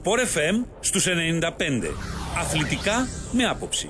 Sport FM στους 95. Αθλητικά με άποψη.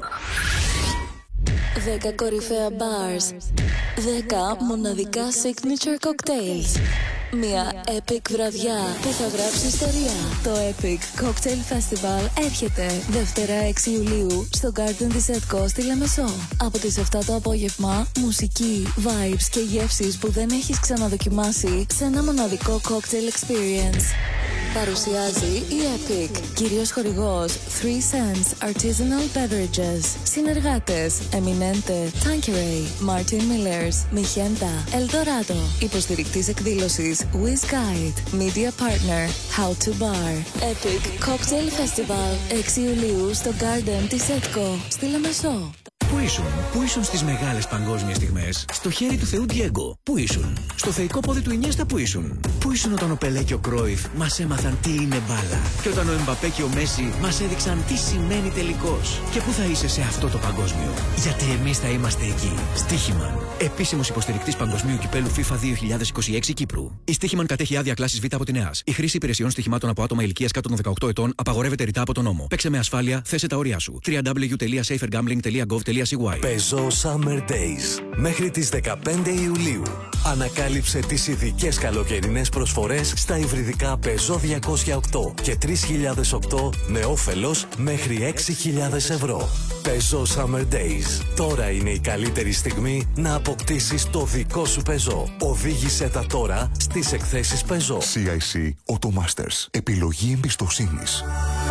10 κορυφαία bars, 10 μοναδικά signature cocktails. Μια epic βραδιά που θα γράψει ιστορία. Το Epic Cocktail Festival έρχεται Δευτέρα 6 Ιουλίου στο Garden της ΕΤΚΟ στη Λεμεσό. Από τις 7 το απόγευμα, μουσική, vibes και γεύσεις που δεν έχεις ξαναδοκιμάσει σε ένα μοναδικό cocktail experience. Παρουσιάζει η Epic, κυρίως χορηγός 3 Cents Artisanal Beverages. Συνεργάτες Eminente, Tanqueray, Martin Millers, Mijenta, Eldorado. Υποστηρικτής εκδήλωσης Wiz Guide. Media Partner How to Bar. Epic Cocktail Festival 6 Ιουλίου στο Garden της ΕΤΚΟ στη Λεμεσό. Πού ήσουν στις μεγάλες παγκόσμιες στιγμές? Στο χέρι του Θεού Διέγκο. Πού ήσουν? Στο θεϊκό πόδι του Ινιέστα. Πού ήσουν όταν ο Πελέ και ο Κρόιφ μας έμαθαν τι είναι μπάλα? Και όταν ο Εμπαπέ και ο Μέση μας έδειξαν τι σημαίνει τελικός? Και πού θα είσαι σε αυτό το παγκόσμιο? Γιατί εμείς θα είμαστε εκεί. Στίχημαν. Επίσημος υποστηρικτής Παγκοσμίου Κυπέλου FIFA 2026 Κύπρου. Η Στίχημαν κατέχει άδεια κλάσης Β από την ΕΑΣ. Η χρήση υπηρεσιών στοιχημάτων από άτομα ηλικίας κάτω των 18 ετών απαγορεύεται ρητά από τον νόμο. Παίξε με ασφάλεια, θέσε τα όρια σου. www.safergambling.gov.cy. Peugeot Summer Days. Μέχρι τις 15 Ιουλίου. Ανακάλυψε τις ειδικές καλοκαιρινές προσφορές στα υβριδικά Peugeot 208 και 3008 με όφελος μέχρι 6.000 ευρώ. Peugeot Summer Days. Τώρα είναι η καλύτερη στιγμή να αποκτήσεις το δικό σου Peugeot. Οδήγησε τα τώρα στις εκθέσεις Peugeot. CIC Automasters. Επιλογή εμπιστοσύνης.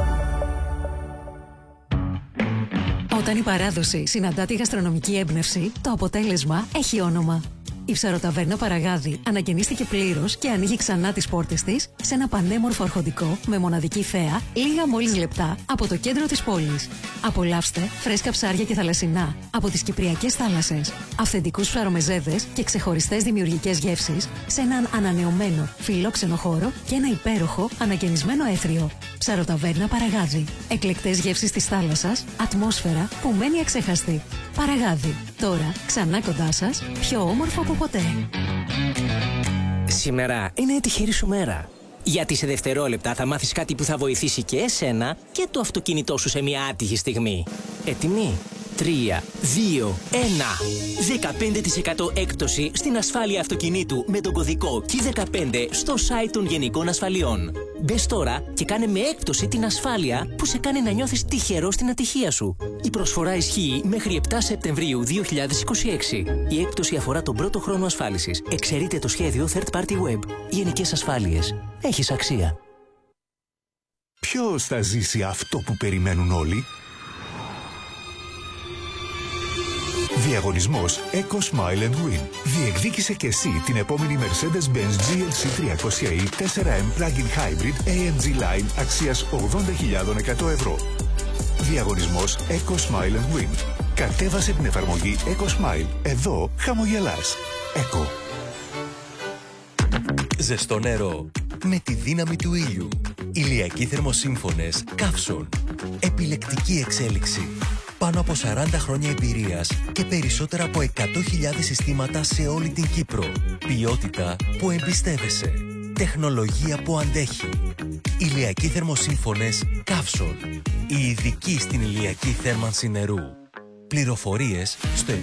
Όταν η παράδοση συναντά τη γαστρονομική έμπνευση, το αποτέλεσμα έχει όνομα. Η ψαροταβέρνα Παραγάδι ανακαινίστηκε πλήρως και ανοίγει ξανά τις πόρτες της σε ένα πανέμορφο αρχοντικό με μοναδική θέα, λίγα μόλις λεπτά από το κέντρο της πόλης. Απολαύστε φρέσκα ψάρια και θαλασσινά από τις κυπριακές θάλασσες, αυθεντικούς ψαρομεζέδες και ξεχωριστές δημιουργικές γεύσεις σε έναν ανανεωμένο φιλόξενο χώρο και ένα υπέροχο ανακαινισμένο έθριο. Ψαροταβέρνα Παραγάδι. Εκλεκτές γεύσεις της θάλασσας, ατμόσφαιρα που μένει αξέχαστη. Παραγάδι. Τώρα ξανά κοντά σας, πιο όμορφο από ποτέ. Σήμερα είναι η τυχερή σου μέρα. Γιατί σε δευτερόλεπτα θα μάθεις κάτι που θα βοηθήσει και εσένα και το αυτοκίνητό σου σε μια άτυχη στιγμή. Έτοιμοι? 3, 2, 1. 15% έκπτωση στην ασφάλεια αυτοκινήτου με τον κωδικό KEY15 στο site των Γενικών Ασφαλιών. Μπες τώρα και κάνε με έκπτωση την ασφάλεια που σε κάνει να νιώθεις τυχερό στην ατυχία σου. Η προσφορά ισχύει μέχρι 7 Σεπτεμβρίου 2026. Η έκπτωση αφορά τον πρώτο χρόνο ασφάλισης. Εξαιρείται το σχέδιο Third Party Web. Γενικές Ασφάλειες. Έχεις αξία. Ποιος θα ζήσει αυτό που περιμένουν όλοι? Διαγωνισμός Eco Smile and Win. Διεκδίκησε και εσύ την επόμενη Mercedes-Benz GLC 300e 4M Plug-in Hybrid AMG Line αξίας 80.100 ευρώ. Διαγωνισμός Eco Smile and Win. Κατέβασε την εφαρμογή Eco Smile. Εδώ χαμογελάς. Eco. Ζεστό νερό με τη δύναμη του ήλιου. Ηλιακοί θερμοσύμφωνες Καύσον. Επιλεκτική εξέλιξη. Πάνω από 40 χρόνια εμπειρίας και περισσότερα από 100.000 συστήματα σε όλη την Κύπρο. Ποιότητα που εμπιστεύεσαι. Τεχνολογία που αντέχει. Ηλιακοί θερμοσύμφωνες Καύσον. Η ειδική στην ηλιακή θέρμανση νερού. Πληροφορίες στο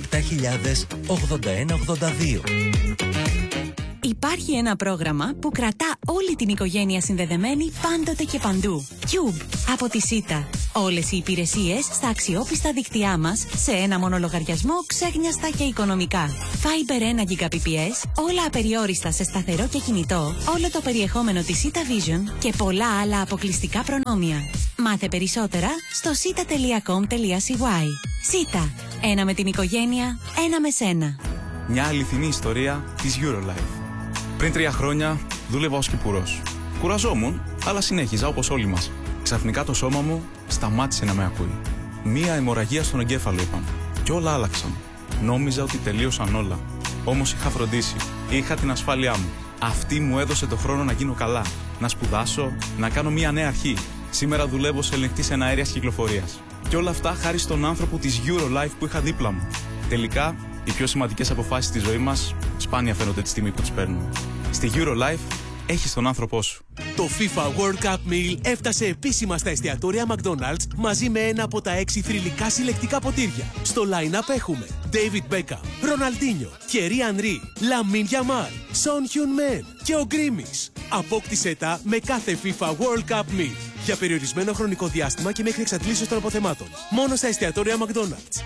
708182. Υπάρχει ένα πρόγραμμα που κρατά όλη την οικογένεια συνδεδεμένη πάντοτε και παντού. Cube από τη ΣΥΤΑ. Όλες οι υπηρεσίες στα αξιόπιστα δίκτυά μας σε ένα μόνο λογαριασμό, ξέχνιαστα και οικονομικά. Fiber 1 Gbps, όλα απεριόριστα σε σταθερό και κινητό, όλο το περιεχόμενο της ΣΥΤΑ Vision και πολλά άλλα αποκλειστικά προνόμια. Μάθε περισσότερα στο sita.com.cy. ΣΥΤΑ. Ένα με την οικογένεια, ένα με σένα. Μια αληθινή ιστορία της Eurolife. Πριν 3 χρόνια δούλευα ως κυπουρός. Κουραζόμουν, αλλά συνέχιζα όπως όλοι μας. Ξαφνικά το σώμα μου σταμάτησε να με ακούει. Μία αιμορραγία στον εγκέφαλο είπαν. Κι όλα άλλαξαν. Νόμιζα ότι τελείωσαν όλα. Όμως είχα φροντίσει. Είχα την ασφάλειά μου. Αυτή μου έδωσε το χρόνο να γίνω καλά. Να σπουδάσω, να κάνω μία νέα αρχή. Σήμερα δουλεύω σε ελεγκτής εναέριας κυκλοφορίας. Κι όλα αυτά χάρη στον άνθρωπο της Eurolife που είχα δίπλα μου. Τελικά, οι πιο σημαντικές αποφάσεις στη ζωή μας σπάνια φαίνονται τη στιγμή που τις παίρνουμε. Στη Eurolife έχεις τον άνθρωπό σου. Το FIFA World Cup Meal έφτασε επίσημα στα εστιατόρια McDonald's μαζί με ένα από τα 6 θρυλικά συλλεκτικά ποτήρια. Στο line-up έχουμε David Beckham, Ροναλντίνιο, Thierry Henry, Lamine Yamal, Son Heung-min και ο Γκρίμις. Απόκτησέ τα με κάθε FIFA World Cup Meal για περιορισμένο χρονικό διάστημα και μέχρι εξαντλήσεως των αποθεμάτων. Μόνο στα εστιατόρια McDonald's.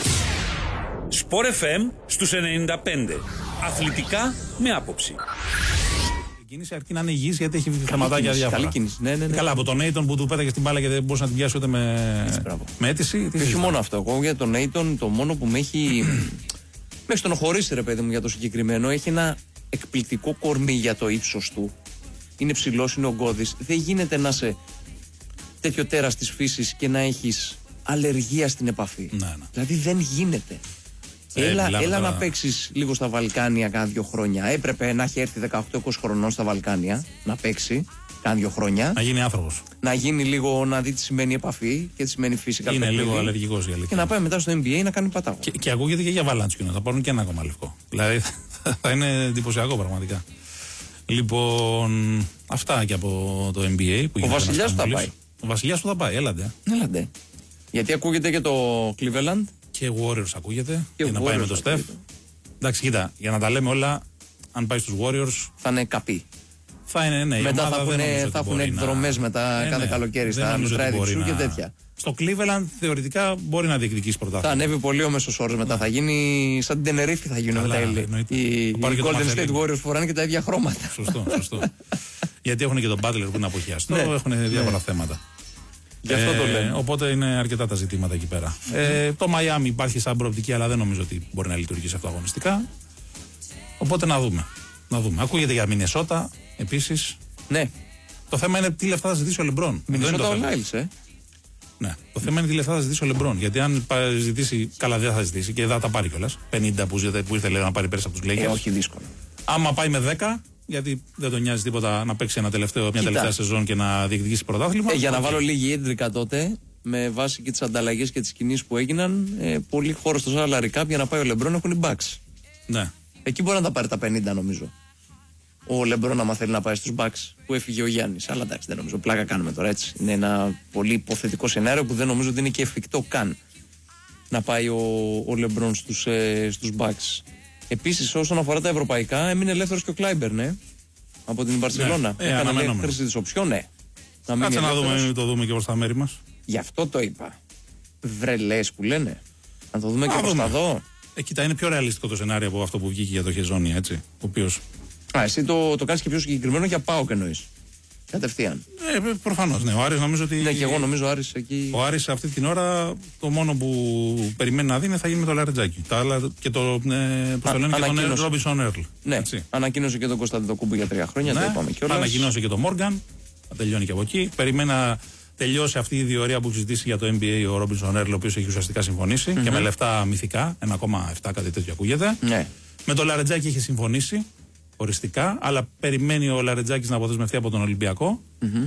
Sport FM στους 95. Αθλητικά με άποψη. Η κίνηση αρκεί να είναι υγιής, γιατί έχει θεματάκια διάφορα. Καλή κίνηση. Ναι. Καλά, από τον Νέιτον που του πέταγε στην μπάλα και δεν μπορούσε να την πιάσει ούτε με αίτηση. Και όχι μόνο αυτό. Εγώ για τον Νέιτον, το μόνο που με έχει στενοχωρήσει, ρε παιδί μου, για το συγκεκριμένο, έχει ένα εκπληκτικό κορμί για το ύψος του. Είναι ψηλός, είναι ογκώδης. Δεν γίνεται να είσαι τέτοιο τέρας της φύσης και να έχεις αλλεργία στην επαφή. Ναι. Δηλαδή δεν γίνεται. Έλα να παίξεις λίγο στα Βαλκάνια κάνα 2 χρόνια. Έπρεπε να έχει έρθει 18-20 χρονών στα Βαλκάνια να παίξει κάνα 2 χρόνια. Να γίνει άνθρωπος. Να γίνει λίγο, να δει τι σημαίνει επαφή και τι σημαίνει φύση. Είναι λίγο αλλεργικός για και να πάει μετά στο NBA να κάνει πατάγο. Και ακούγεται και για Βαλάντσιο. Θα πάρουν και ένα ακόμα λευκό. Δηλαδή θα είναι εντυπωσιακό πραγματικά. Λοιπόν, αυτά και από το NBA που ο Βασιλιάς που θα πάει. Ο Βασιλιάς που θα πάει, έλαντε. Γιατί ακούγεται και το Cleveland. Και Warriors ακούγεται. Και για να πάει με το Steph. Εντάξει, κοίτα, για να τα λέμε όλα, αν πάει στους Warriors. Θα είναι καπί. Θα είναι, ναι. Μετά θα έχουν εκδρομές μετά κάθε καλοκαίρι στα Μητράδη και τέτοια. Στο Cleveland θεωρητικά μπορεί να διεκδικήσει πρωτάθλημα. Θα ανέβει πολύ ο μέσος όρος μετά. Θα γίνει σαν την Τενερίφη, θα γίνουν μετά οι Golden State Warriors φοράνε και τα ίδια χρώματα. Σωστό. Γιατί έχουν και τον Butler που είναι αποχιαστό, έχουν διάφορα θέματα. Γι' αυτό το λένε. Οπότε είναι αρκετά τα ζητήματα εκεί πέρα. Το Miami υπάρχει σαν προοπτική, αλλά δεν νομίζω ότι μπορεί να λειτουργήσει αυτό αγωνιστικά. Οπότε να δούμε. Ακούγεται για Μινεσότα επίσης. Ναι. Το θέμα είναι τι λεφτά θα ζητήσει ο Λεμπρόν. Μινεσότα ο Λάιλς, Ναι. Το θέμα είναι τι λεφτά θα ζητήσει ο Λεμπρόν. Γιατί αν ζητήσει, καλά δεν θα ζητήσει και δεν θα τα πάρει κιόλας. 50 που ήθελε να πάρει πέρυσι από τους Lakers. Όχι δύσκολο. Άμα πάει με 10. Γιατί δεν τον νοιάζει τίποτα να παίξει μια τελευταία σεζόν και να διεκδικήσει πρωτάθλημα. Για να βάλω λίγη έντρικα τότε, με βάση και τις ανταλλαγές και τις κινήσεις που έγιναν, πολύ χώρο στο salary cap για να πάει ο Λεμπρόν έχουν οι Bucks. Ναι. Εκεί μπορεί να τα πάρει τα 50, νομίζω. Ο Λεμπρόν, άμα θέλει να πάει στους Bucks, που έφυγε ο Γιάννης. Αλλά εντάξει, δεν νομίζω. Πλάκα κάνουμε τώρα, έτσι. Είναι ένα πολύ υποθετικό σενάριο που δεν νομίζω ότι είναι και εφικτό καν να πάει ο Λεμπρόν στους Bucks. Επίσης, όσον αφορά τα ευρωπαϊκά, έμεινε ελεύθερος και ο Κλάιμπερν, από την Μπαρσελόνα. Έκανε χρήση της οψιόν, Κάτσε να το δούμε και προς τα μέρη μας. Γι' αυτό το είπα. Βρελές που λένε. Να το δούμε και προς τα δω. Κοίτα, είναι πιο ρεαλιστικό το σενάριο από αυτό που βγήκε για το Χεζόνια, έτσι. Ο οποίος. Εσύ το κάνεις και πιο συγκεκριμένο για ΠΑΟΚ εννοείς. Κατευθείαν. Προφανώς, ναι. Ο Άρης νομίζω ότι. Ναι, και εγώ νομίζω ο Άρης εκεί. Ο Άρης αυτή την ώρα το μόνο που περιμένει να δίνει θα γίνει με το Λαρετζάκι. Τα άλλα και το. Πώς το λένε, και τον Ρόμπινσον Έρλ. Ναι, ανακοίνωσε και τον Κωνσταντινοκούμπο για 3 χρόνια. Ναι, το είπαμε κιόλας. Ανακοίνωσε και τον Μόργαν. Θα τελειώνει και από εκεί. Περιμένει να τελειώσει αυτή η διορία που έχει ζητήσει για το NBA ο Ρόμπινσον Έρλ, ο οποίος έχει ουσιαστικά συμφωνήσει και με λεφτά μυθικά. 1,7 κάτι τέτοιο ακούγεται. Ναι. Με το Λαρετζάκι έχει συμφωνήσει. Οριστικά, αλλά περιμένει ο Λαρετζάκης να αποδεσμευτεί από τον Ολυμπιακό.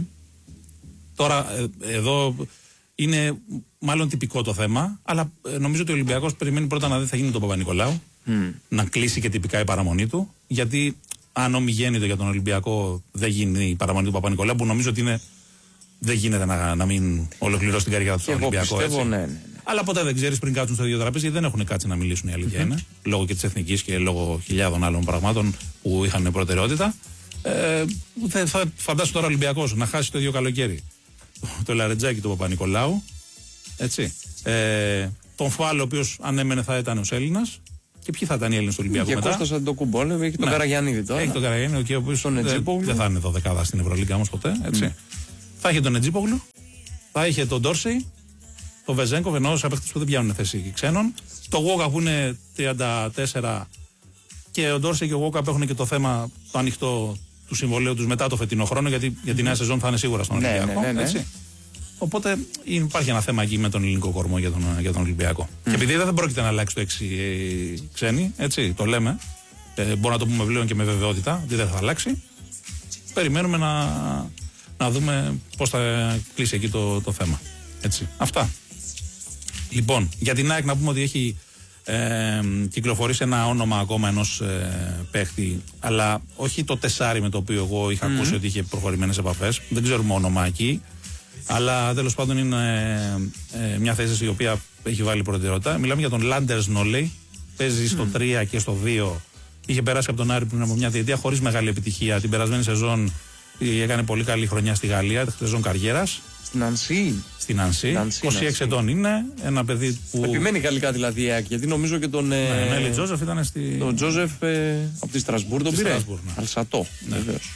Τώρα, εδώ είναι μάλλον τυπικό το θέμα, αλλά νομίζω ότι ο Ολυμπιακός περιμένει πρώτα να δει τι θα γίνει τον Παπα-Νικολάου, να κλείσει και τυπικά η παραμονή του, γιατί αν ομιγέννητο για τον Ολυμπιακό δεν γίνει η παραμονή του Παπα-Νικολάου, που νομίζω ότι δεν γίνεται να μην ολοκληρώσει την καριέρα του στον Ολυμπιακό. Πιστεύω, έτσι. Ναι. Αλλά ποτέ δεν ξέρει πριν κάτσουν στο ίδιο τραπέζι, γιατί δεν έχουν κάτσει να μιλήσουν, η αλήθεια είναι. Λόγω και τη εθνική και λόγω χιλιάδων άλλων πραγμάτων που είχαν προτεραιότητα. Θα φαντάσου τώρα ο Ολυμπιακός να χάσει το ίδιο καλοκαίρι το Λαρετζάκι του Παπα-Νικολάου. Έτσι. Τον Φουάλ, ο οποίος αν έμενε θα ήταν ως Έλληνας. Και ποιοι θα ήταν οι Έλληνες του Ολυμπιακού μετά. Και Κώστας Αντοκουμπόλευ, έχει τον Καραγιαννίδη τώρα. Έχει τον Καραγιαννίδη, ο οποίος δεν θα είναι 12 στην Ευρωλίγκα όμως ποτέ. Έτσι. Θα είχε τον Ετζίπογλου, θα είχε τον Ντόρσεϊ, τον Βεζέγκοφ, ενώ σε παίκτες που δεν πιάνουν θέση ξένων. Το Γόκα που είναι 34 και ο Ντόρσεϊ και ο Γόκα έχουν και το θέμα το ανοιχτό του συμβολέου τους μετά το φετινό χρόνο, γιατί για τη νέα σεζόν θα είναι σίγουρα στον Ολυμπιακό. Έτσι. Οπότε υπάρχει ένα θέμα εκεί με τον ελληνικό κορμό για τον Ολυμπιακό. Και επειδή δεν πρόκειται να αλλάξει το 6 ξένοι, έτσι το λέμε, μπορούμε να το πούμε πλέον και με βεβαιότητα ότι δεν θα αλλάξει. Περιμένουμε να δούμε πώς θα κλείσει εκεί το θέμα. Έτσι. Αυτά. Λοιπόν, για την ΑΕΚ να πούμε ότι έχει κυκλοφορήσει ένα όνομα ακόμα ενός παίχτη, αλλά όχι το τεσάρι με το οποίο εγώ είχα ακούσει ότι είχε προχωρημένες επαφές. Δεν ξέρουμε όνομα εκεί, αλλά τέλος πάντων είναι μια θέση η οποία έχει βάλει προτεραιότητα. Μιλάμε για τον Λάντερ Νόλεϊ. Παίζει στο 3 και στο 2. Είχε περάσει από τον Άρη πριν από μια διετία χωρίς μεγάλη επιτυχία. Την περασμένη σεζόν έκανε πολύ καλή χρονιά στη Γαλλία, τη σεζόν καριέρας. Στην Ανσί. Στην Ανσί. 26 ετών είναι. Ένα παιδί που. Επιμένει γαλλικά δηλαδή, γιατί νομίζω και τον. Νέλη Τζόζεφ ήταν στη. Τον Τζόζεφ από τη Στρασβούρ τον πήρε. Αλσατό. Βεβαίως.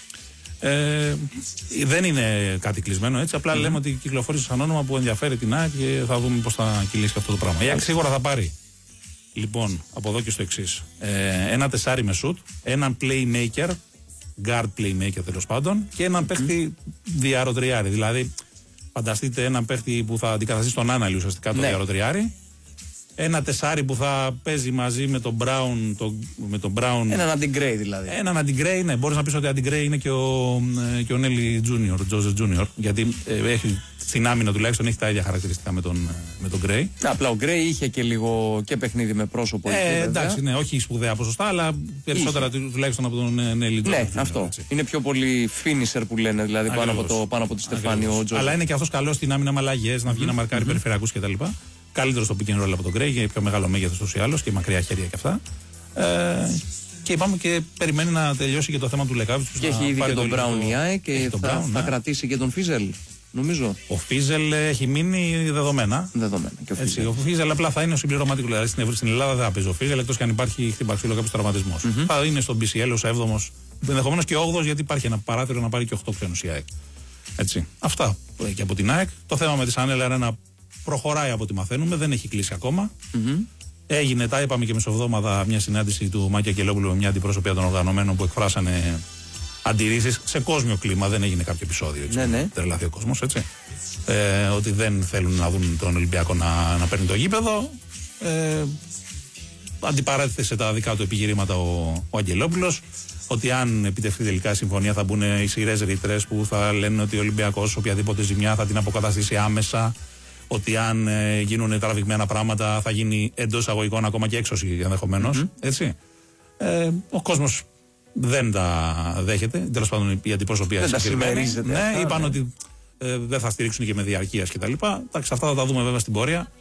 Δεν είναι κάτι κλεισμένο έτσι. Απλά λέμε ότι κυκλοφόρησε σαν όνομα που ενδιαφέρει την ΑΕΚ και θα δούμε πώς θα κυλήσει αυτό το πράγμα. Η ΑΕΚ σίγουρα θα πάρει. Λοιπόν, από εδώ και στο εξής. Ένα τεσάρι με σουτ, έναν playmaker, guard playmaker τέλος πάντων, και έναν παίχτη διαρροτριάρι. Δηλαδή, φανταστείτε έναν παίχτη που θα αντικαταστήσει τον Άναλι ουσιαστικά το διαρροτριάρι. Ένα τεσάρι που θα παίζει μαζί με τον Brown. Έναν αντιγκρέι δηλαδή. Έναν αντιγκρέι, ναι. Μπορείς να πεις ότι αντιγκρέι είναι και ο Νέλη Junior, ο Τζόζεφ Junior. Γιατί έχει στην άμυνα τουλάχιστον έχει τα ίδια χαρακτηριστικά με τον Γκρέι. Απλά ο Γκρέι είχε και λίγο και παιχνίδι με πρόσωπο. Εντάξει, ναι, όχι σπουδαία ποσοστά, αλλά περισσότερα τουλάχιστον από τον Νέλη Τζόζεφ. Ναι, αυτό. Έτσι. Είναι πιο πολύ finisher που λένε, δηλαδή πάνω από τη Στεφάνη ο Τζόζεφ. Αλλά είναι και αυτό καλό στην άμυνα με αλλαγές, να βγει να μαρκάρει περιφερειακούς κτλ. Καλύτερο στο pick and roll από τον Γκρέι, για πιο μεγάλο μέγεθος ούτως ή άλλως και μακριά χέρια και αυτά. Και είπαμε και περιμένει να τελειώσει και το θέμα του Λεκάβιτς. Και έχει ήδη και τον Μπράουν η ΑΕΚ και θα κρατήσει και τον Φίζελ, νομίζω. Ο Φίζελ έχει μείνει δεδομένα. Και ο Φίζελ απλά θα είναι ο συμπληρωματικό. Δηλαδή στην Ελλάδα δεν θα παίζει ο Φίζελ, εκτός και αν υπάρχει χτυπαξίλο κάποιο τραυματισμό. Θα είναι στον BCL ως 7ο, ενδεχομένως και 8ο, γιατί υπάρχει ένα παράθυρο να πάρει και 8 ξένους η ΑΕΚ. Έτσι. Αυτά και από την ΑΕΚ. Το θέμα με τη Σανέλα είναι προχωράει από ό,τι μαθαίνουμε, δεν έχει κλείσει ακόμα. Έγινε, τα είπαμε και μεσοβδόμαδα, μια συνάντηση του Μάκη Αγγελόπουλου με μια αντιπροσωπεία των οργανωμένων που εκφράσανε αντιρρήσεις σε κόσμιο κλίμα. Δεν έγινε κάποιο επεισόδιο. Τρελαθεί ο κόσμος, έτσι. Ότι δεν θέλουν να δουν τον Ολυμπιακό να παίρνει το γήπεδο. Αντιπαρέθεσε τα δικά του επιχειρήματα ο Αγγελόπουλος. Ότι αν επιτευχθεί τελικά η συμφωνία θα μπουν ισχυρές ρήτρες που θα λένε ότι ο Ολυμπιακός οποιαδήποτε ζημιά θα την αποκαταστήσει άμεσα. Ότι αν γίνουν τραβηγμένα πράγματα θα γίνει εντός αγωγικών ακόμα και έξωση ενδεχομένως. Έτσι. Ο κόσμος δεν τα δέχεται. Τέλος πάντων η αντιπροσωπεία δεν τα συμμερίζεται. Ναι, είπαν ότι δεν θα στηρίξουν και με διαρκείας κτλ. Εντάξει, αυτά θα τα δούμε βέβαια στην πορεία.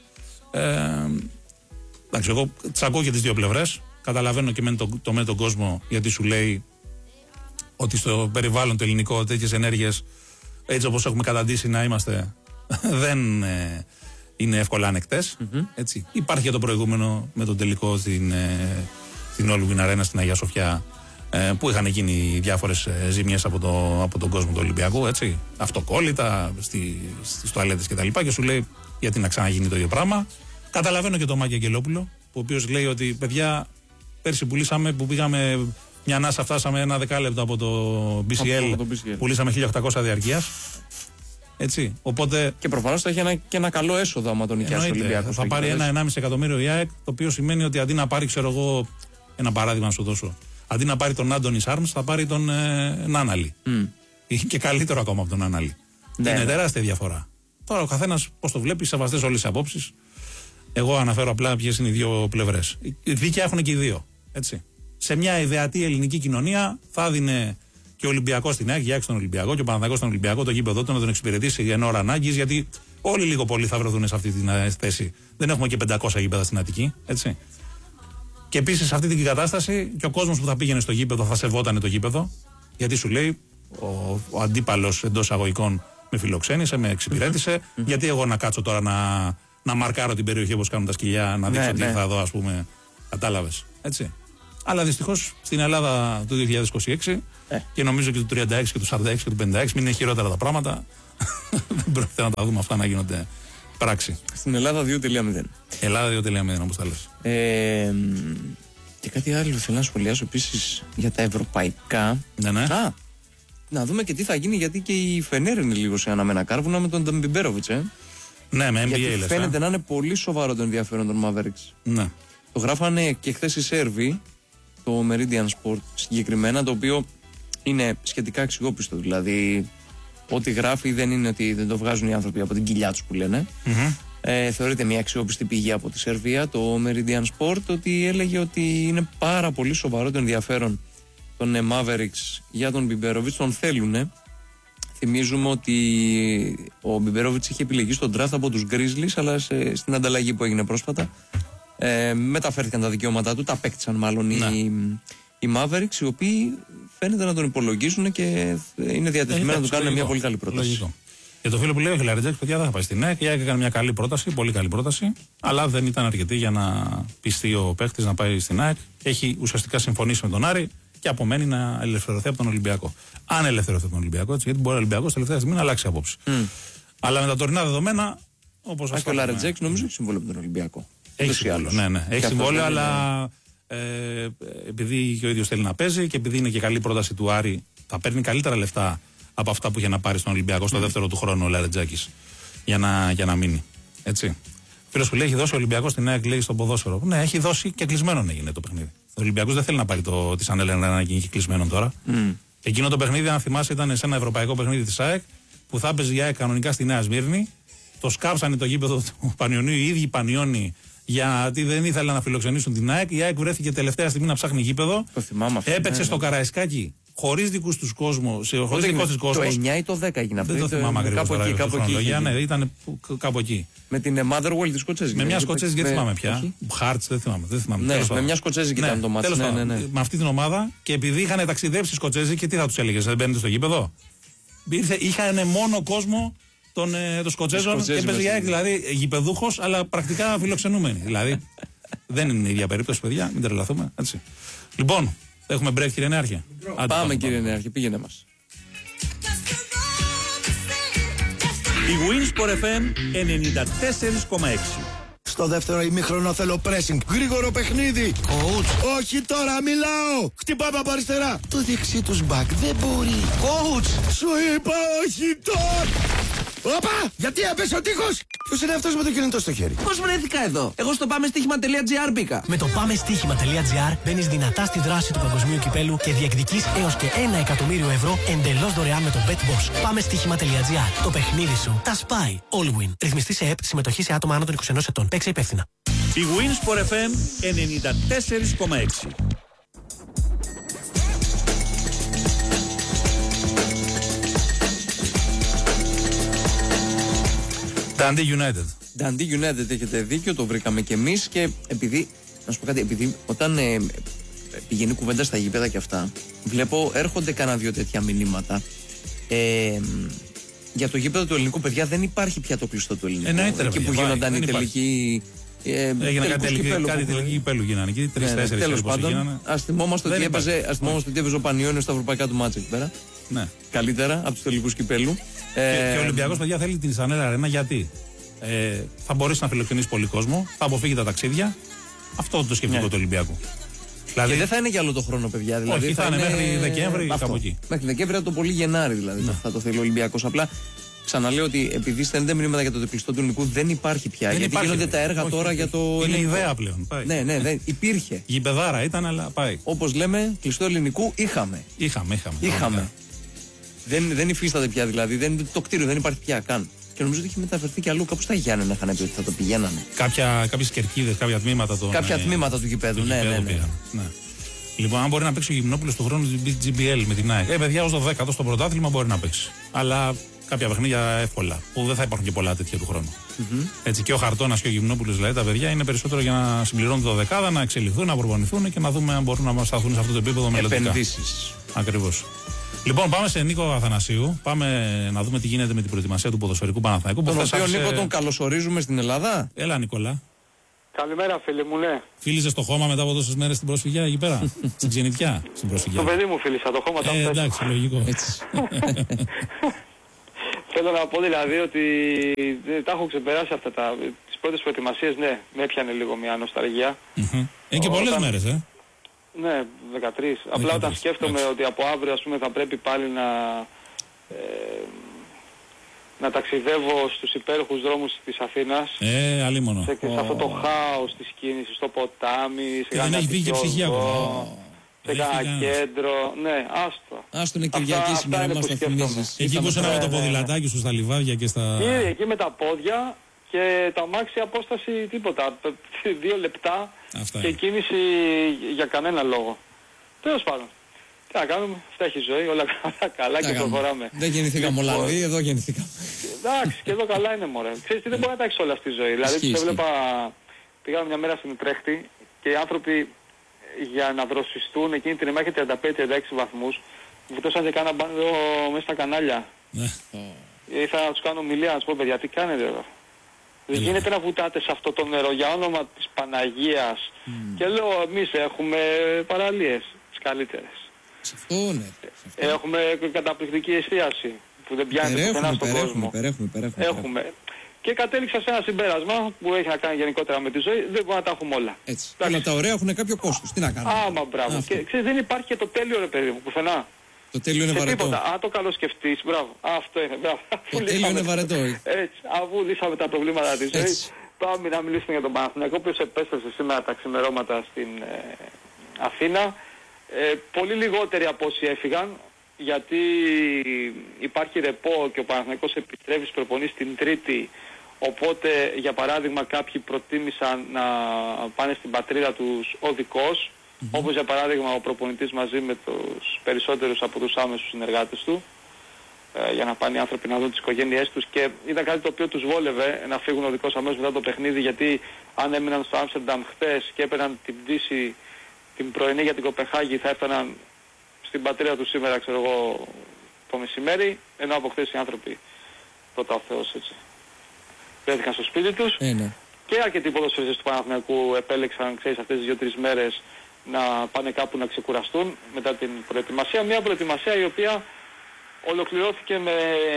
Εντάξει, εγώ τσακώ και τις δύο πλευρές. Καταλαβαίνω και με τον κόσμο, γιατί σου λέει ότι στο περιβάλλον το ελληνικό τέτοιες ενέργειες, έτσι όπως έχουμε καταντήσει να είμαστε, δεν είναι εύκολα ανεκτές. Έτσι. Υπάρχει και το προηγούμενο με τον τελικό στην All Win Arena στην Αγία Σοφιά, που είχαν γίνει διάφορες ζημιές από τον κόσμο του Ολυμπιακού. Έτσι. Αυτοκόλλητα, στις τουαλέτες κτλ. Και σου λέει γιατί να ξαναγίνει το ίδιο πράγμα. Καταλαβαίνω και τον Μάκη Αγγελόπουλο, ο οποίος λέει ότι παιδιά, πέρσι πουλήσαμε, που πήγαμε μια ανάσα, φτάσαμε ένα δεκάλεπτο από το BCL, πουλήσαμε 1.800 διαρκείας. Έτσι, οπότε... Και προφανώς θα έχει και ένα καλό έσοδο άμα τον νοικιάσει ο Ολυμπιακός. Θα πάρει 1,5 εκατομμύριο η ΑΕΚ, το οποίο σημαίνει ότι αντί να πάρει, ξέρω εγώ, ένα παράδειγμα να σου δώσω, αντί να πάρει τον Άντονι Σάρμς, θα πάρει τον Νάναλι. Και καλύτερο ακόμα από τον Νάναλι. Είναι τεράστια διαφορά. Τώρα ο καθένας πώς το βλέπει, σεβαστές όλες τις απόψεις. Εγώ αναφέρω απλά ποιες είναι οι δύο πλευρές. Δίκαια έχουν και οι δύο. Έτσι. Σε μια ιδεατή ελληνική κοινωνία θα έδινε και ο Ολυμπιακός στην ΑΕΚ, για στον Ολυμπιακό, και ο Παναθηναϊκός στον Ολυμπιακό, το γήπεδο του να τον εξυπηρετήσει για ώρα ανάγκης, γιατί όλοι λίγο πολύ θα βρεθούν σε αυτή την θέση. Δεν έχουμε και 500 γήπεδα στην Αττική. Έτσι. Και επίσης σε αυτή την κατάσταση και ο κόσμος που θα πήγαινε στο γήπεδο θα σεβόταν το γήπεδο, γιατί σου λέει ο αντίπαλος εντός αγωγικών με φιλοξένησε, με εξυπηρέτησε, γιατί εγώ να κάτσω τώρα να μαρκάρω την περιοχή όπως κάνουν τα σκυλιά, να δείξω τι θα δω, ας πούμε. Κατάλαβες. Έτσι. Αλλά δυστυχώς στην Ελλάδα του 2026 και νομίζω και του 36 και του 46 και του 56 μην είναι χειρότερα τα πράγματα. Δεν πρόκειται να τα δούμε αυτά να γίνονται πράξη. Στην Ελλάδα 2.0. Ελλάδα 2.0 όπως τα λες. Και κάτι άλλο θέλω να σχολιάσω επίσης για τα ευρωπαϊκά. Ναι. Να δούμε και τι θα γίνει, γιατί και η Φενέρ είναι λίγο σε αναμένα κάρβουνα με τον Νταμπιμπέροβιτς. Ναι, με NBA γιατί λες. Φαίνεται να είναι πολύ σοβαρό το ενδιαφέρον των Mavericks. Ναι. Το γράφανε και χθες οι Σέρβοι, το Meridian Sport συγκεκριμένα, το οποίο είναι σχετικά αξιόπιστο. Δηλαδή, ό,τι γράφει δεν είναι ότι δεν το βγάζουν οι άνθρωποι από την κοιλιά τους που λένε. θεωρείται μια αξιόπιστη πηγή από τη Σερβία, το Meridian Sport, ότι έλεγε ότι είναι πάρα πολύ σοβαρό το ενδιαφέρον των Mavericks για τον Μπιμπέροβιτς, τον θέλουνε. Θυμίζουμε ότι ο Μπιμπέροβιτς είχε επιλεγεί στον draft από τους Grizzlies, αλλά στην ανταλλαγή που έγινε πρόσφατα μεταφέρθηκαν τα δικαιώματά του, τα απέκτησαν μάλλον οι Mavericks, οι οποίοι φαίνεται να τον υπολογίζουν και είναι διατεθειμένοι να του κάνουν μια πολύ καλή πρόταση. Λογικό. Για το φίλο που λέει: ο Λαρετζάκης, παιδιά, δεν θα πάει στην ΑΕΚ. Η ΑΕΚ έκανε μια καλή πρόταση, πολύ καλή πρόταση, αλλά δεν ήταν αρκετή για να πιστεί ο παίχτης να πάει στην ΑΕΚ. Έχει ουσιαστικά συμφωνήσει με τον Άρη και απομένει να ελευθερωθεί από τον Ολυμπιακό. Αν ελευθερωθεί από τον Ολυμπιακό, έτσι, γιατί μπορεί ο Ολυμπιακός τελευταία στιγμή να αλλάξει απόψη. Αλλά με τα τωρινά δεδομένα, όπως ο Λαρετζάκης νομίζω έχει συμβόλαιο με τον Ολυμπιακό. Έχει συμβόλαιο, ναι. Έχει συμβόλαιο, αλλά επειδή και ο ίδιος θέλει να παίζει και επειδή είναι και καλή πρόταση του Άρη, θα παίρνει καλύτερα λεφτά από αυτά που είχε να πάρει στον Ολυμπιακό στο δεύτερο του χρόνο ο Λαρετζάκης για να μείνει. Έτσι. Φίλος που λέει: έχει δώσει ο Ολυμπιακός στην ΑΕΚ, λέει, στο ποδόσφαιρο. Ναι, έχει δώσει και κλεισμένον έγινε το παιχνίδι. Ο Ολυμπιακός δεν θέλει να πάρει τη Σανέλα να γίνει κλεισμένον τώρα. Εκείνο το παιχνίδι, αν θυμάσαι, ήταν σε ένα ευρωπαϊκό παιχνίδι της ΑΕΚ που θα έπαιζε η ΑΕΚ κανονικά στη Νέα Σμύρνη. Το σκάψανε το γήπεδο του Πανιωνίου οι ίδιοι Πανιώνοι, γιατί δεν ήθελαν να φιλοξενήσουν την ΑΕΚ. Η ΑΕΚ βρέθηκε τελευταία στιγμή να ψάχνει γήπεδο. Έπαιξε στο Καραϊσκάκι χωρίς δικούς τους κόσμους. Χωρίς δικό της κόσμος. Το 9 ή το 10 έγινε αυτό. Δεν το θυμάμαι ακριβώς. Κάπου εκεί. Ναι, ήταν κάπου εκεί. Με την Motherwell τη Σκοτσέζικη. Με μια Σκοτσέζικη, δεν θυμάμαι πια. Χάρτς, δεν θυμάμαι. Ναι, με μια Σκοτσέζικη ήταν το μάτι. Με αυτή την ομάδα και επειδή είχαν ταξιδέψει οι Σκοτσέζικοι, τι θα τους έλεγες, δεν μπαίνετε στο γήπεδο. Είχαν μόνο κόσμο των Σκοτσέζων και παίζει η ΑΕΚ, δηλαδή γηπεδούχος, αλλά πρακτικά φιλοξενούμενοι. Δηλαδή δεν είναι η ίδια περίπτωση, παιδιά, μην τρελαθούμε. Έτσι. Λοιπόν, έχουμε break, κύριε Νέαρχε. Πάμε, κύριε Νέαρχε, πήγαινε μας. Η Winsport FM 94,6. Στο δεύτερο ημίχρονο θέλω pressing. Γρήγορο παιχνίδι. Coach. Όχι τώρα, μιλάω. Χτυπάμε από αριστερά. Το δεξί τους back δεν μπορεί. Coach. Σου είπα όχι τώρα. Όπα! Γιατί έπεσε ο τείχος! Ποιος είναι αυτός με το κινητό στο χέρι? Πώς βρέθηκα εδώ? Εγώ στο πάμεστίχημα.gr μπήκα. Με το πάμεστίχημα.gr μπαίνεις δυνατά στη δράση του παγκοσμίου κυπέλου και διεκδικείς έως και 1 εκατομμύριο ευρώ εντελώς δωρεάν με το BetBoss. Πάμεστίχημα.gr. Το παιχνίδι σου τα σπάει. All win. Ρυθμιστή σε ΕΠ, συμμετοχή σε άτομα άνω των 21 ετών. Παίξε υπεύθυνα. Η Winsport FM 94,6. Dundee United, έχετε δίκιο, το βρήκαμε κι εμείς. Και επειδή, να σου πω κάτι, επειδή όταν πηγαίνει κουβέντα στα γήπεδα και αυτά, βλέπω έρχονται κανένα δύο τέτοια μηνύματα. Για το γήπεδο του ελληνικού, παιδιά, δεν υπάρχει πια το κλειστό του ελληνικού. Εκεί που γίνονταν οι τελικοί. Έγινε κάτι τελική κυπέλου γίνανε εκεί, 3-4. Τέλος πάντων, ας θυμόμαστε ότι έπαιζε ο Πανιώνιος στα ευρωπαϊκά του μάτσα εκεί πέρα. Ναι. Καλύτερα από τους τελικούς κυπέλου. Και ο Ολυμπιακός, παιδιά, θέλει την Σανέλα Αρένα γιατί θα μπορέσει να φιλοξενήσει πολύ κόσμο, θα αποφύγει τα ταξίδια. Αυτό το σκεπτικό του Ολυμπιακού. Δηλαδή, και δεν θα είναι για άλλο το χρόνο, παιδιά. Δηλαδή, όχι, θα είναι μέχρι Δεκέμβρη, κάπου εκεί. Μέχρι Δεκέμβρη, το πολύ Γενάρη δηλαδή. Ναι. Θα το θέλει ο Ολυμπιακός. Απλά ξαναλέω ότι επειδή στέλνετε μηνύματα για το κλειστό του ελληνικού, δεν υπάρχει πια. Γιατί γίνονται τα έργα τώρα για το ελληνικό. Είναι ιδέα πλέον. Πάει. Ναι, υπήρχε. Γηπεδάρα ήταν, αλλά πάει. Όπως λέμε, κλειστό ελληνικού είχαμε. Είχαμε. Δεν υφίσταται πια δηλαδή. Το κτίριο δεν υπάρχει πια καν. Και νομίζω ότι έχει μεταφερθεί και αλλού. Κάπου στα Γιάννενα είχαν πει ότι θα το πηγαίνανε. Κάποιες κερκίδες, κάποια τμήματα του γηπέδου. Ναι. Λοιπόν, αν μπορεί να παίξει ο Γυμνόπουλος του χρόνου του GBL με την ΑΕΚ. Παιδιά, ως το 10ο στο πρωτάθλημα μπορεί να παίξει. Αλλά κάποια παιχνίδια εύκολα. Που δεν θα υπάρχουν και πολλά τέτοια του χρόνου. Έτσι, και ο Χαρτώνας και ο Γυμνόπουλος, δηλαδή τα παιδιά είναι περισσότερο για να συμπληρώνουν το δεκάδα, να εξελιχθούν, να προπονηθούν και να δούμε αν μπορούν να σταθούν σε αυτό το επίπεδο μελλοντικά. Επενδύσεις. Ακριβώς. Λοιπόν, πάμε σε Νίκο Αθανασίου. Πάμε να δούμε τι γίνεται με την προετοιμασία του ποδοσφαιρικού Παναθηναϊκού. Τον οποίο Νίκο τον καλωσορίζουμε στην Ελλάδα. Έλα, Νικόλα. Καλημέρα, φίλε μου, ναι. Φίλησε το χώμα μετά από τόσες μέρες στην προσφυγιά εκεί πέρα. Στην ξενιτιά. Στην προσφυγιά. Το παιδί μου φίλησα το χώμα. Εντάξει, λογικό. Θέλω να πω δηλαδή ότι τα έχω ξεπεράσει αυτά τις πρώτες προετοιμασίες, ναι. Με έπιανε λίγο μια νοσταλγία. Είναι και πολλές μέρες, Ναι, 13. Απλά όταν σκέφτομαι ότι από αύριο, ας πούμε, θα πρέπει πάλι να ταξιδεύω στους υπέροχους δρόμους της Αθήνας. Αλίμονο. Σε αυτό το χάος της κίνησης, στο ποτάμι, σε δεν έχει βγει και ψυχή ακόμα. Σε κανένα κέντρο. Ναι, άστο είναι Κυριακή σήμερα, μας το θυμίζεις. Εκεί που είσαι με το ποδηλατάκι σου στα λιβάδια και στα... Εκεί με τα πόδια, και το αμάξι απόσταση τίποτα. 2 λεπτά αυτά και κίνηση για κανένα λόγο. Τέλος πάντων. Τι να κάνουμε, αυτά έχει ζωή, όλα καλά και προχωράμε. Δεν γεννηθήκαμε Ολλανδοί, εδώ γεννηθήκαμε. Εντάξει, και εδώ καλά είναι μωρέ. Ξέρεις τι, δεν μπορεί να τα έχεις όλα στη ζωή. Δηλαδή, πήγαμε μια μέρα στην Ουτρέχτη και οι άνθρωποι για να δροσιστούν εκείνη την ημέρα και 35-36 βαθμούς βουτώσαν και κάναν μπάνιο μέσα στα κανάλια. Ήθελα να τους κάνω ομιλία, να τους πω παιδιά, τι κάνετε εδώ. Δεν γίνεται να βουτάτε σε αυτό το νερό για όνομα της Παναγίας. Και λέω, εμείς έχουμε παραλίες, τις καλύτερες. Έχουμε καταπληκτική εστίαση που δεν πιάνεται πουθενά στον κόσμο. Έχουμε. Και κατέληξα σε ένα συμπέρασμα που έχει να κάνει γενικότερα με τη ζωή. Δεν μπορούμε να τα έχουμε όλα. Αλλά τα ωραία έχουν κάποιο κόστος. Τι να κάνουμε. Άμα μπράβο. Και ξέρεις, δεν υπάρχει και το τέλειο ρε παιδί μου πουθενά. Το τέλειο είναι βαρετό. Τίποτα. Αν το καλοσκεφτείς, μπράβο. Αυτό είναι. Μπράβο. Το τέλειο είναι βαρετό. Έτσι. Αφού λύσαμε τα προβλήματα της ζωής, πάμε να μιλήσουμε για τον Παναθηναϊκό, ο οποίος επέστρεψε σήμερα τα ξημερώματα στην Αθήνα. Πολύ λιγότεροι από όσοι έφυγαν, γιατί υπάρχει ρεπό και ο Παναθηναϊκός επιστρέφει στις προπονήσεις την Τρίτη. Οπότε, για παράδειγμα, κάποιοι προτίμησαν να πάνε στην πατρίδα τους οδικώς, όπως για παράδειγμα ο προπονητής μαζί με τους περισσότερους από τους άμεσους συνεργάτες του, για να πάνε οι άνθρωποι να δουν τις οικογένειές τους, και ήταν κάτι το οποίο τους βόλευε να φύγουν οδικώς αμέσως μετά το παιχνίδι, γιατί αν έμειναν στο Άμστερνταμ χθες και έπαιρναν την πτήση την πρωινή για την Κοπεχάγη, θα έφταναν στην πατρίδα τους σήμερα, ξέρω εγώ, το μεσημέρι, ενώ από χθες οι άνθρωποι, πρώτα ο Θεός, έτσι, βρέθηκαν στο σπίτι τους. Και αρκετοί ποδοσφαιριστές του Παναθηναϊκού επέλεξαν, ξέρεις, αυτές τις 2-3 μέρες να πάνε κάπου να ξεκουραστούν μετά την προετοιμασία. Μια προετοιμασία η οποία ολοκληρώθηκε με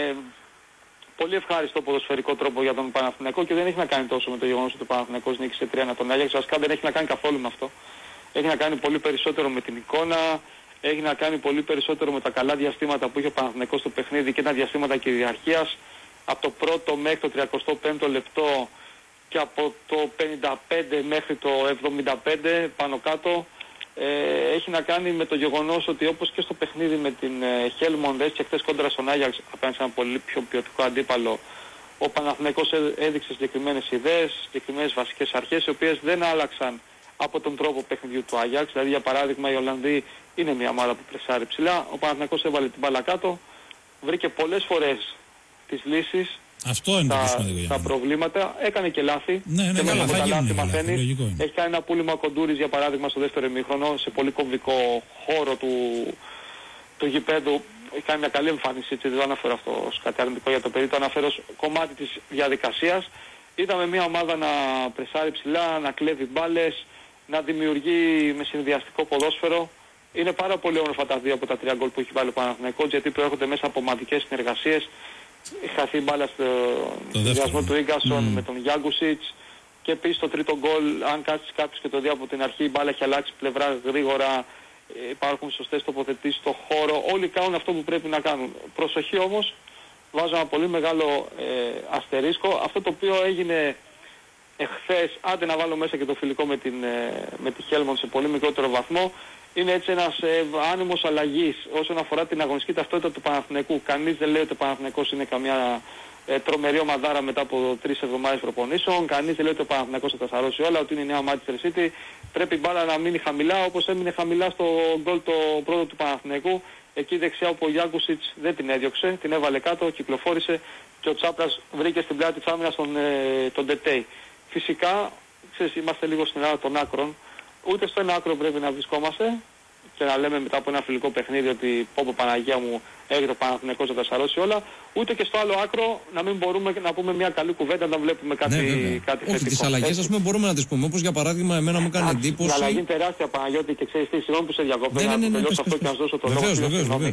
πολύ ευχάριστο ποδοσφαιρικό τρόπο για τον Παναθηναϊκό και δεν έχει να κάνει τόσο με το γεγονός ότι ο Παναθηναϊκός νίκησε 3-1 τον Άγιαξ. Βασικά δεν έχει να κάνει καθόλου με αυτό. Έχει να κάνει πολύ περισσότερο με την εικόνα, έχει να κάνει πολύ περισσότερο με τα καλά διαστήματα που είχε ο Παναθηναϊκός στο παιχνίδι και τα διαστήματα κυριαρχίας από το πρώτο μέχρι το 35ο λεπτό και από το 55 μέχρι το 75 πάνω κάτω. Έχει να κάνει με το γεγονός ότι όπως και στο παιχνίδι με την Χέλμοντ και χθες κόντρα στον Άγιαξ απέναντι σε ένα πολύ πιο ποιοτικό αντίπαλο, ο Παναθηναϊκός έδειξε συγκεκριμένες ιδέες, συγκεκριμένες βασικές αρχές, οι οποίες δεν άλλαξαν από τον τρόπο παιχνιδιού του Άγιαξ. Δηλαδή, για παράδειγμα, οι Ολλανδοί είναι μια ομάδα που πρεσάρει ψηλά. Ο Παναθηναϊκός έβαλε την μπάλα κάτω, βρήκε πολλές φορές τις λύσεις. Αυτό είναι τα προβλήματα, έκανε και λάθη. Ναι, και καλά, με τα λάθη μαθαίνεις. Έχει κάνει ένα πούλημα Κοντούρης, για παράδειγμα, στο δεύτερο ημίχρονο, σε πολύ κομβικό χώρο του γηπέδου. Έχει κάνει μια καλή εμφάνιση, έτσι, δεν το αναφέρω αυτό ως κάτι αρνητικό για το παιδί, το αναφέρω ως κομμάτι της διαδικασίας. Είδαμε μια ομάδα να πρεσάρει ψηλά, να κλέβει μπάλες, να δημιουργεί με συνδυαστικό ποδόσφαιρο. Είναι πάρα πολύ όμορφα τα 2 από τα 3 γκολ που έχει βάλει ο Παναθηναϊκός, γιατί προέρχονται μέσα από ομαδικές συνεργασίες. Έχει χαθεί μπάλα στο διασμό του Ίγκασον με τον Γιάγκουσιτς, και επίσης το τρίτο γκολ, αν κάτσεις κάποιος και το δει από την αρχή, η μπάλα έχει αλλάξει πλευρά γρήγορα, υπάρχουν σωστές τοποθετήσεις στο χώρο, όλοι κάνουν αυτό που πρέπει να κάνουν. Προσοχή όμως, βάζω ένα πολύ μεγάλο αστερίσκο, αυτό το οποίο έγινε εχθές, άντε να βάλω μέσα και το φιλικό με τη Χέλμοντ σε πολύ μικρότερο βαθμό, είναι έτσι ένας άνεμος αλλαγής όσον αφορά την αγωνιστική ταυτότητα του Παναθηναϊκού. Κανείς δεν λέει ότι ο Παναθηναϊκός είναι καμιά τρομερή ομαδάρα μετά από 3 εβδομάδες προπονήσεων. Κανείς δεν λέει ότι ο Παναθηναϊκός θα τα σαρώσει όλα, ότι είναι η νέα Manchester City. Πρέπει η μπάλα να μείνει χαμηλά, όπως έμεινε χαμηλά στο γκολ το πρώτο του Παναθηναϊκού. Εκεί δεξιά όπου ο Γιάγκουσιτς δεν την έδιωξε, την έβαλε κάτω, κυκλοφόρησε και ο Τσάπρας βρήκε στην πλάτη της άμυνας τον Ντετέι. Φυσικά, ξέρεις, είμαστε λίγο στην Ελλάδα των άκρων. Ούτε στο ένα άκρο πρέπει να βρισκόμαστε και να λέμε μετά από ένα φιλικό παιχνίδι ότι πω Παναγία μου, έχει το Παναθηναϊκός να τα σαρώσει όλα. Ούτε και στο άλλο άκρο να μην μπορούμε να πούμε μια καλή κουβέντα να βλέπουμε κάτι θετικό. Όχι, τις αλλαγές ας πούμε μπορούμε να τις πούμε. Όπως για παράδειγμα εμένα μου κάνει εντύπωση. Η αλλαγή είναι τεράστια, Παναγιώτη, και ξέρεις τι, συγγνώμη που σε διακόπτω, να τελειώσω αυτό και να σου δώσω το λόγο.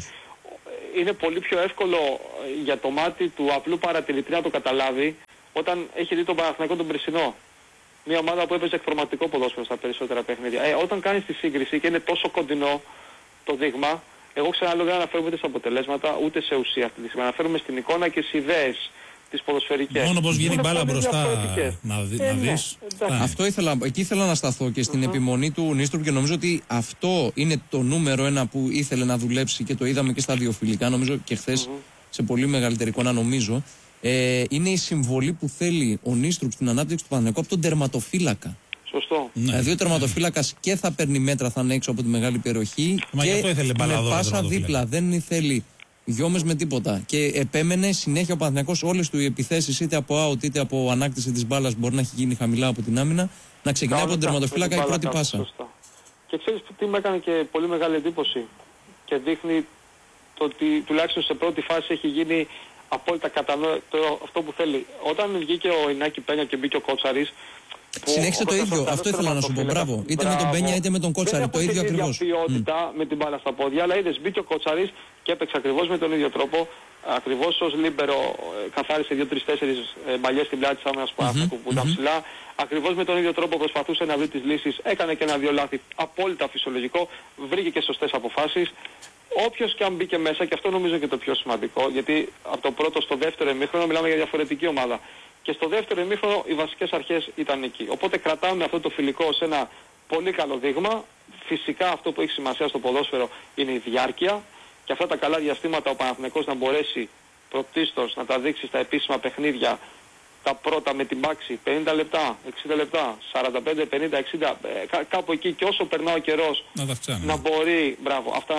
Είναι πολύ πιο εύκολο για το μάτι του απλού παρατηρητή να το καταλάβει όταν έχει δει τον Παναθηναϊκό τον περσινό. Μια ομάδα που έπαιζε εκφορματικό ποδόσφαιρο στα περισσότερα παιχνίδια. Όταν κάνεις τη σύγκριση και είναι τόσο κοντινό το δείγμα, εγώ ξαναλέω δεν αναφέρομαι ούτε σε αποτελέσματα ούτε σε ουσία αυτή τη στιγμή. Αναφέρομαι στην εικόνα και στις ιδέες τις ποδοσφαιρικές. Μόνο πως βγαίνει μπάλα μπροστά να δεις. Αυτό εκεί ήθελα να σταθώ και στην επιμονή του Νίστροπ, και νομίζω ότι αυτό είναι το νούμερο 1 που ήθελε να δουλέψει και το είδαμε και στα δύο φιλικά. Νομίζω και χθες σε πολύ μεγαλύτερη εικόνα, νομίζω. είναι η συμβολή που θέλει ο Νίστρουπ στην ανάπτυξη του Παναθηναϊκού από τον τερματοφύλακα. Σωστό. Δηλαδή ο τερματοφύλακας και θα παίρνει μέτρα, θα είναι έξω από τη μεγάλη περιοχή. Μα και με πάσα δίπλα. Δεν θέλει γιόμες με τίποτα. Και επέμενε συνέχεια ο Παναθηναϊκός όλες του οι επιθέσεις, είτε από out είτε από ανάκτηση της μπάλας, μπορεί να έχει γίνει χαμηλά από την άμυνα, να ξεκινάει από τον τερματοφύλακα η πρώτη πάσα. Σωστά. Και ξέρεις τι με έκανε και πολύ μεγάλη εντύπωση. Και δείχνει το ότι τουλάχιστον σε πρώτη φάση έχει γίνει απόλυτα κατανόητο αυτό που θέλει. Όταν βγήκε ο Ινάκη Πένια και μπήκε ο Κότσαρης. Συνέχισε το ίδιο. Αυτό ήθελα να σου πω. Μπράβο. Είτε με τον Πένια είτε με τον Κότσαρη. Το ίδιο ακριβώς. Δεν έχει ποιότητα με την μπάλα στα πόδια, αλλά είδες μπήκε ο Κότσαρης και έπαιξε ακριβώς με τον ίδιο τρόπο. Ακριβώς ως λίμπερο καθάρισε 2-3-4 μπαλιές στην πλάτη της άμυνας που ήταν ψηλά. Ακριβώς με τον ίδιο τρόπο προσπαθούσε να βρει τις λύσεις. Έκανε και ένα-δύο λάθη απόλυτα φυσιολογικό. Βρήκε και σωστές αποφάσεις. Όποιος και αν μπήκε μέσα, και αυτό νομίζω και το πιο σημαντικό, γιατί από το πρώτο στο δεύτερο ημίχρονο μιλάμε για διαφορετική ομάδα. Και στο δεύτερο ημίχρονο οι βασικές αρχές ήταν εκεί. Οπότε κρατάμε αυτό το φιλικό σε ένα πολύ καλό δείγμα. Φυσικά αυτό που έχει σημασία στο ποδόσφαιρο είναι η διάρκεια. Και αυτά τα καλά διαστήματα ο Παναθηναϊκός να μπορέσει πρωτίστως να τα δείξει στα επίσημα παιχνίδια. Τα πρώτα με την πάξη 50 λεπτά, 60 λεπτά, 45, 50, 60, κάπου εκεί, και όσο περνά ο καιρός να μπορεί, μπράβο, αυτά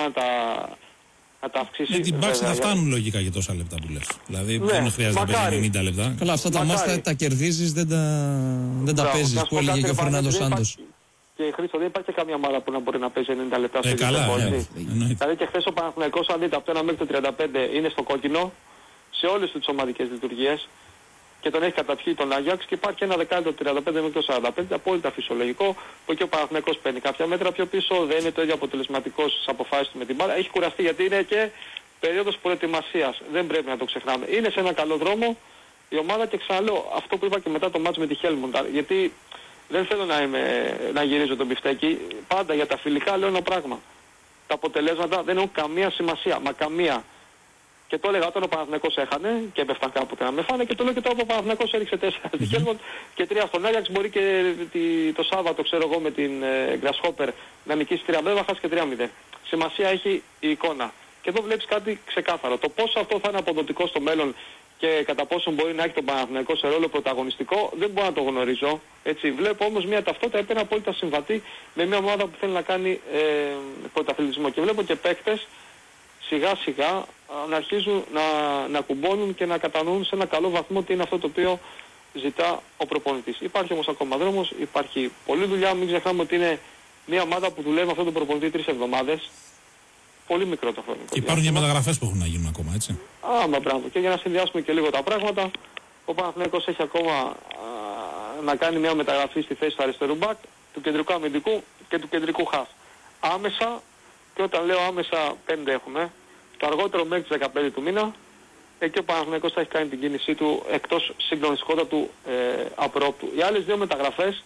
να τα αυξήσει. Με την πάξη θα φτάνουν λογικά για τόσα λεπτά που λες. Δηλαδή δεν χρειάζεται να παίζει 90 λεπτά. Καλά, αυτά τα μάτια τα κερδίζεις, δεν τα παίζεις, που έλεγε και ο Φερνάντο Σάντος. Και Χρήστο, δεν υπάρχει καμία ομάδα που να μπορεί να παίζει 90 λεπτά σε καλά, δηλαδή και χθες ο Παναθηναϊκός, αν δείτε από το 1 μέχρι το 35, είναι στο κόκκινο σε όλες τις ομαδικές λειτουργίες. Και τον έχει καταπιεί τον Άγιαξ και υπάρχει ένα δεκάλεπτο 35 μέχρι το 45, απόλυτα φυσιολογικό, που και ο Παναθηναϊκός παίρνει κάποια μέτρα πιο πίσω, δεν είναι το ίδιο αποτελεσματικός στις αποφάσεις του με την μπάλα. Έχει κουραστεί γιατί είναι και περίοδος προετοιμασίας, δεν πρέπει να το ξεχνάμε. Είναι σε ένα καλό δρόμο η ομάδα και ξαναλέω αυτό που είπα και μετά το μάτς με τη Χέλμουντ, γιατί δεν θέλω να γυρίζω τον πιφτέκι, πάντα για τα φιλικά λέω ένα πράγμα. Τα αποτελέσματα δεν έχουν καμία σημασία, μα καμία. Και το έλεγα όταν ο Παναθηναϊκός έχανε και έπεφταν κάποτε να με φάνε, και το λέω και τώρα που ο Παναθηναϊκός έριξε 4 στη Χέλμοντ και 3 στον Άγιαξ, μπορεί και το Σάββατο, ξέρω εγώ, με την Grasshopper να νικήσει 3-0, να χάσει και 3-0. Σημασία έχει η εικόνα. Και εδώ βλέπεις κάτι ξεκάθαρο. Το πόσο αυτό θα είναι αποδοτικό στο μέλλον και κατά πόσο μπορεί να έχει τον Παναθηναϊκό σε ρόλο πρωταγωνιστικό, δεν μπορώ να το γνωρίζω. Έτσι, βλέπω όμως μια ταυτότητα που είναι απόλυτα συμβατή με μια ομάδα που θέλει να κάνει πρωταθλητισμό. Και βλέπω και παίκτες σιγά σιγά να αρχίζουν να κουμπώνουν και να κατανοούν σε ένα καλό βαθμό τι είναι αυτό το οποίο ζητά ο προπονητής. Υπάρχει όμως ακόμα δρόμος, υπάρχει πολλή δουλειά. Μην ξεχνάμε ότι είναι μια ομάδα που δουλεύει αυτόν τον προπονητή 3 εβδομάδες. Πολύ μικρό το χρόνο. Υπάρχουν και μεταγραφές που έχουν να γίνουν ακόμα, έτσι. Μα μπράβο. Και για να συνδυάσουμε και λίγο τα πράγματα, ο Παναθηναϊκός έχει ακόμα να κάνει μια μεταγραφή στη θέση του αριστερού μπακ, του κεντρικού αμυντικού και του κεντρικού χαφ. Άμεσα, και όταν λέω άμεσα 5 έχουμε, το αργότερο μέχρι τις 15 του μήνα, εκεί ο Παναθηναϊκός θα έχει κάνει την κίνησή του εκτός συγκλονιστικότατου απρόπτου. Οι άλλες δύο μεταγραφές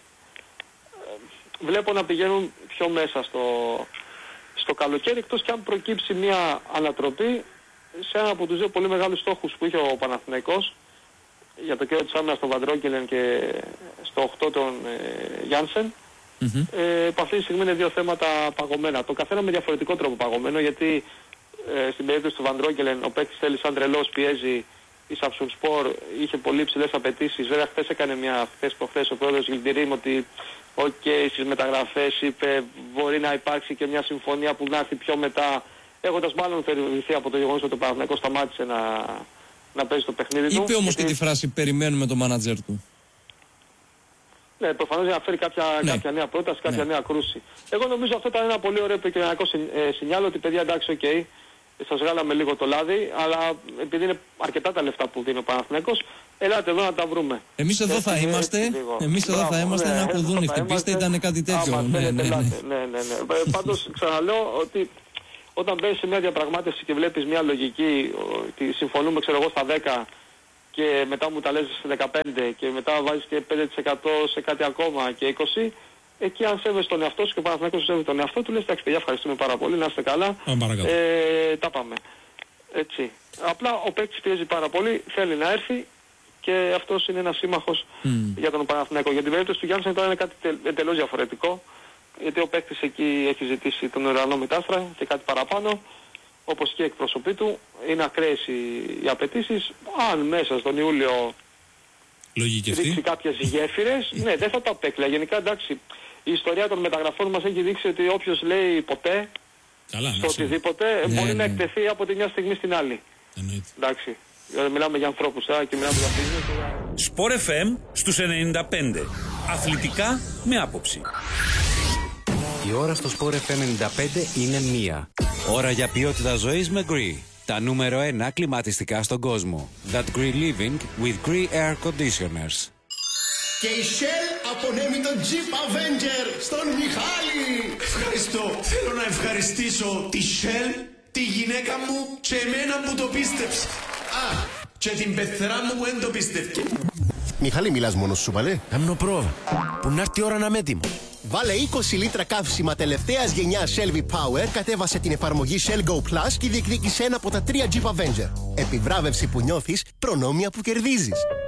βλέπω να πηγαίνουν πιο μέσα στο καλοκαίρι, εκτός και αν προκύψει μια ανατροπή σε ένα από τους δύο πολύ μεγάλους στόχους που είχε ο Παναθηναϊκός για το κέντρο της άμυνας στον Βαντρόγκελεν και στο 8 τον Γιάνσεν. Που αυτή τη στιγμή είναι δύο θέματα παγωμένα. Το καθένα με διαφορετικό τρόπο παγωμένο, γιατί στην περίπτωση του Βαντρόγκελεν ο παίκτης θέλει σαν τρελός, πιέζει, η Σαψουνσπορ είχε πολύ ψηλές απαιτήσεις. Βέβαια χθες έκανε προχθές ο πρόεδρος Γιλντιρίμ ότι στις μεταγραφές είπε μπορεί να υπάρξει και μια συμφωνία που να έρθει πιο μετά, έχοντας μάλλον θεωρηθεί από το γεγονός ότι ο Παναθηναϊκός σταμάτησε να παίζει το παιχνίδι του. Είπε όμως και τη φράση περιμένουμε το μάνατζερ του. Ναι, προφανώς για να φέρει κάποια νέα πρόταση, κάποια νέα κρούση. Εγώ νομίζω αυτό ήταν ένα πολύ ωραίο επικοινωνιακό σινιάλο ότι παιδιά εντάξει, σας βγάλαμε λίγο το λάδι, αλλά επειδή είναι αρκετά τα λεφτά που δίνει ο Παναθηναϊκός, ελάτε εδώ να τα βρούμε. Εμείς εδώ θα είμαστε, να ακουδούν οι χτυπήστε, ήταν κάτι τέτοιο. Ναι. Πάντως ξαναλέω ότι όταν μπαίνεις σε μια διαπραγμάτευση και βλέπεις μια λογική, ότι συμφωνούμε ξέρω εγώ στα 10 και μετά μου τα λες σε 15 και μετά βάζεις και 5% σε κάτι ακόμα και 20%, εκεί αν σέβεσαι τον εαυτό σου και ο Παναθηναϊκός σέβεται τον εαυτό του, λες εντάξει παιδιά, ευχαριστούμε πάρα πολύ, να είστε καλά, τα πάμε. Έτσι. Απλά ο παίκτης πιέζει πάρα πολύ, θέλει να έρθει και αυτός είναι ένας σύμμαχος για τον Παναθηναϊκό. Για την περίπτωση του Γιάννη τώρα είναι κάτι εντελώς διαφορετικό, γιατί ο παίκτης εκεί έχει ζητήσει τον ουρανό με τάστρα και κάτι παραπάνω. όπως και οι εκπροσωποί του, είναι ακραίες οι απαιτήσεις. Αν μέσα στον Ιούλιο ρίξει κάποιες γέφυρες, ναι, δεν θα το απέκλαια. Γενικά, εντάξει, η ιστορία των μεταγραφών μας έχει δείξει ότι όποιος λέει ποτέ, στο οτιδήποτε, μπορεί να εκτεθεί από τη μια στιγμή στην άλλη. Εντάξει, μιλάμε για ανθρώπους και μιλάμε για business. Sport FM στους 95. Αθλητικά με άποψη. Η ώρα στο Sport FM 95 είναι 1. Ώρα για ποιότητα ζωής με Gree. Τα νούμερο 1 κλιματιστικά στον κόσμο. That Gree Living with Gree Air Conditioners. Και η Shell απονέμει τον Jeep Avenger στον Μιχάλη. Ευχαριστώ. Θέλω να ευχαριστήσω τη Shell, τη γυναίκα μου και εμένα που το πίστεψε. Και την πεθερά μου που δεν το πίστευκε. Μιχάλη, μιλάς μόνος σου, παλέ? Κάμνω πρόβα. Που να έρθει η ώρα να είμαι έτοιμο. Βάλε 20 λίτρα καύσιμα τελευταίας γενιάς Shell V-Power, κατέβασε την εφαρμογή Shell Go Plus και διεκδίκησε ένα από τα 3 Jeep Avenger. Επιβράβευση που νιώθεις, προνόμια που κερδίζεις.